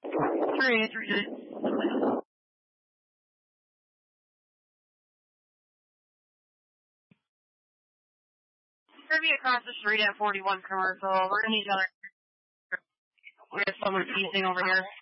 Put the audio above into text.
3. Be across the street at 41 Commercial. We're gonna need another. We have someone teasing over here.